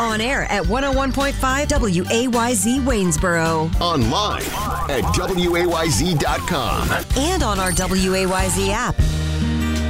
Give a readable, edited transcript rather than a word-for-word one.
On air at 101.5 WAYZ Waynesboro. Online at WAYZ.com. And on our WAYZ app.